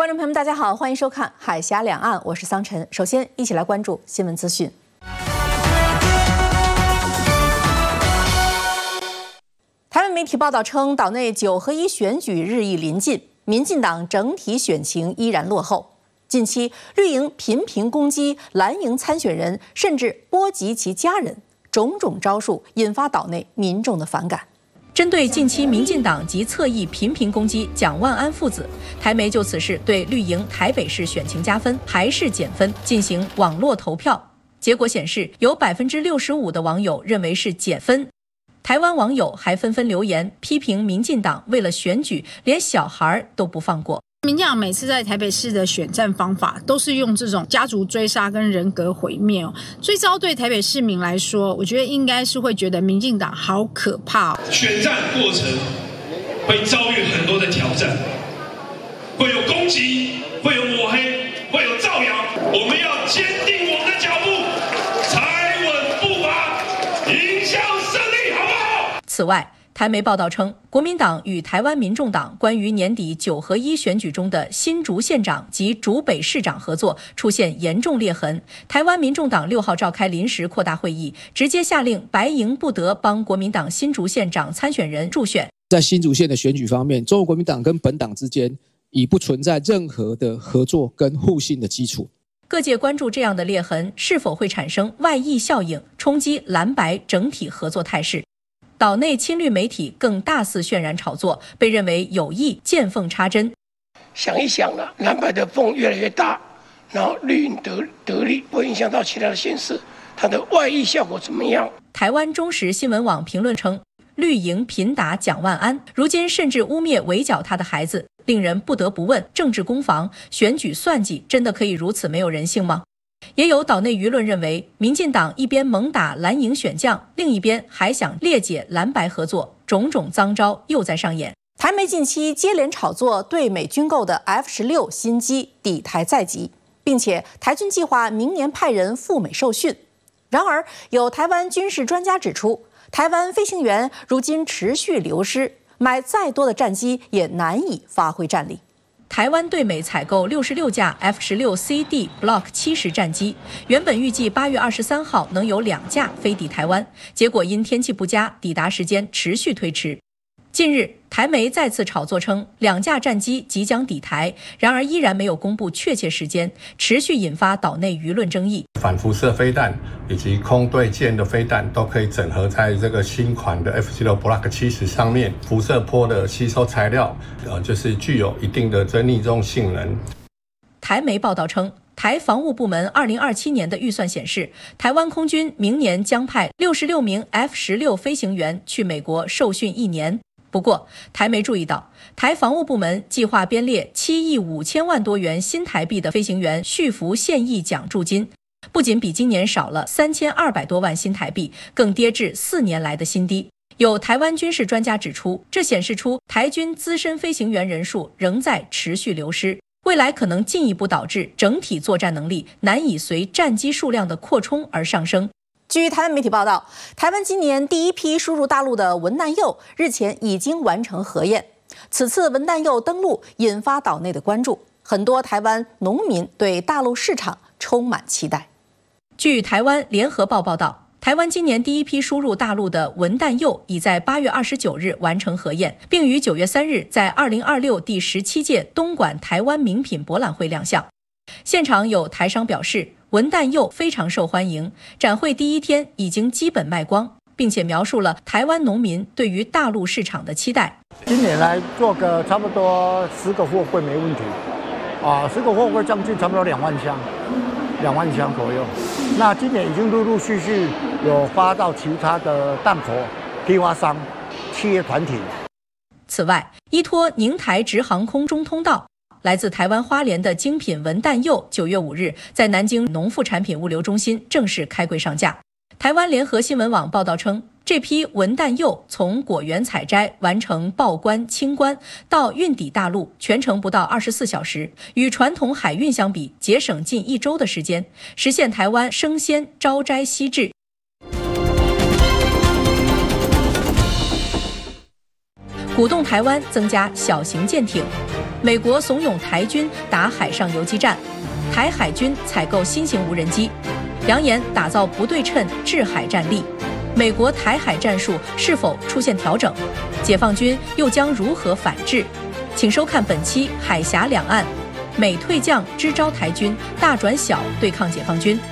观众朋友们，大家好，欢迎收看《海峡两岸》，我是桑晨。首先，一起来关注新闻资讯。台湾媒体报道称，岛内9合1选举日益临近，民进党整体选情依然落后。近期，绿营频频攻击蓝营参选人，甚至波及其家人，种种招数引发岛内民众的反感。针对近期民进党及侧翼频频攻击蒋万安父子，台媒就此事对绿营台北市选情加分还是减分进行网络投票，结果显示有65%的网友认为是减分。台湾网友还纷纷留言批评民进党为了选举连小孩都不放过。 民进党每次在台北市的选战方法都是用这种家族追杀跟人格毁灭哦。最糟对台北市民来说，我觉得应该是会觉得民进党好可怕哦。 选战过程会遭遇很多的挑战，会有攻击，会有抹黑，会有造谣。我们要坚定我们的脚步，踩稳步伐，迎向胜利，好不好？ 此外，台媒报道称，国民党与台湾民众党关于年底9合1选举中的新竹县长及竹北市长合作出现严重裂痕。台湾民众党6号召开临时扩大会议，直接下令白营不得帮国民党新竹县长参选人助选。 在新竹县的选举方面，中国国民党跟本党之间已不存在任何的合作跟互信的基础。 各界关注这样的裂痕是否会产生外溢效应，冲击蓝白整体合作态势。岛内亲绿媒体更大肆渲染炒作，被认为有意见缝插针。 想一想了，蓝白的缝越来越大，然后绿营得利，会影响到其他的县市，它的外溢效果怎么样？ 台湾中时新闻网评论称，绿营频打蒋万安，如今甚至污蔑围剿他的孩子，令人不得不问：政治攻防、选举算计，真的可以如此没有人性吗？也有岛内舆论认为，民进党一边猛打蓝营选将，另一边还想裂解蓝白合作，种种脏招又在上演。台媒近期接连炒作对美军购的 F-16新机抵台在即，并且台军计划明年派人赴美受训。然而，有台湾军事专家指出，台湾飞行员如今持续流失，买再多的战机也难以发挥战力。台湾对美采购66架 F-16CD Block 70战机，原本预计8月23号能有2架飞抵台湾，结果因天气不佳，抵达时间持续推迟。近日，台媒再次炒作称2架战机即将抵台，然而依然没有公布确切时间，持续引发岛内舆论争议。 反辐射飞弹以及空对舰的飞弹都可以整合在这个新款的 F-16 Block 70上面，辐射波的吸收材料，就是具有一定的逆重性能。 台媒报道称，台防务部门2027年的预算显示，台湾空军明年将派66名 F-16飞行员去美国受训1年。不过，台媒注意到，台防务部门计划编列7亿5千万多元新台币的飞行员续服现役奖助金，不仅比今年少了3200多万新台币，更跌至4年来的新低。有台湾军事专家指出，这显示出台军资深飞行员人数仍在持续流失，未来可能进一步导致整体作战能力难以随战机数量的扩充而上升。据台湾媒体报道，台湾今年第一批输入大陆的文旦柚日前已经完成核验。此次文旦柚登陆引发岛内的关注，很多台湾农民对大陆市场充满期待。据台湾联合报报道，台湾今年第一批输入大陆的文旦柚已在8月29日完成核验，并于9月3日在2026第17届东莞台湾名品博览会亮相。现场有台商表示，文旦柚非常受欢迎，展会第一天已经基本卖光，并且描述了台湾农民对于大陆市场的期待。 今年来做个差不多10个货柜没问题，10个货柜将近差不多2万箱，2万箱左右。那今年已经陆陆续续有发到其他的淡薄批发商、企业团体。 此外，依托宁台直航空中通道，来自台湾花莲的精品文旦柚9月5日在南京农副产品物流中心正式开柜上架。台湾联合新闻网报道称，这批文旦柚从果园采摘完成报关清关到运抵大陆，全程不到24小时，与传统海运相比，节省近1周的时间，实现台湾生鲜招摘西制。 鼓动台湾增加小型舰艇；美国怂恿台军打海上游击战；台海军采购新型无人机；扬言打造不对称制海战力；美国台海战术是否出现调整？解放军又将如何反制？请收看本期《海峡两岸》，美退将支招台军大转小对抗解放军。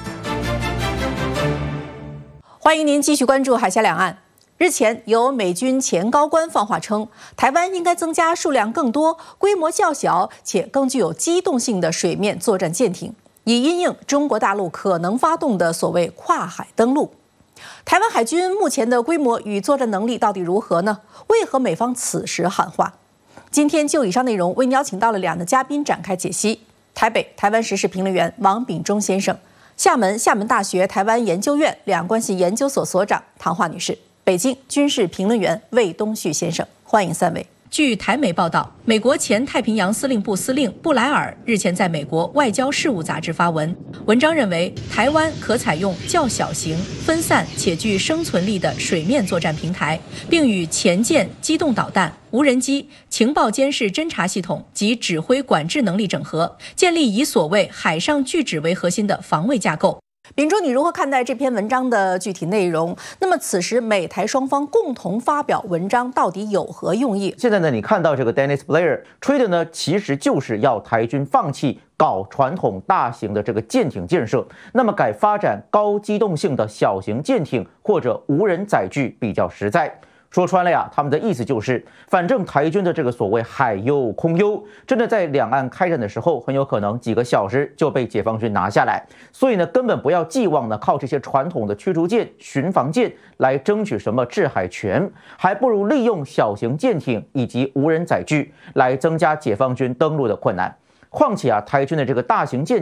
欢迎您继续关注《海峡两岸》。日前，有美军前高官放话称，台湾应该增加数量更多、规模较小且更具有机动性的水面作战舰艇，以因应中国大陆可能发动的所谓跨海登陆。台湾海军目前的规模与作战能力到底如何呢？为何美方此时喊话？今天就以上内容为您邀请到了两位嘉宾展开解析：台北台湾时事评论员王炳忠先生，厦门大学台湾研究院两岸关系研究所所长唐华女士，北京军事评论员魏东旭先生。欢迎三位。据台媒报道，美国前太平洋司令部司令布莱尔日前在美国外交事务杂志发文，文章认为台湾可采用较小型、分散且具生存力的水面作战平台，并与前舰、机动导弹、无人机、情报监视侦察系统及指挥管制能力整合，建立以所谓海上拒止为核心的防卫架构。秉忠，你如何看待这篇文章的具体内容？那么此时美台双方共同发表文章到底有何用意？ 现在呢，你看到这个 Dennis Blair 吹的呢，其实就是要台军放弃搞传统大型的这个舰艇建设，那么改发展高机动性的小型舰艇或者无人载具比较实在。说穿了呀，他们的意思就是，反正台军的这个所谓海优空优，真的在两岸开战的时候，很有可能几个小时就被解放军拿下来。所以呢，根本不要寄望呢靠这些传统的驱逐舰、巡防舰来争取什么制海权，还不如利用小型舰艇以及无人载具来增加解放军登陆的困难。况且啊，台军的这个大型舰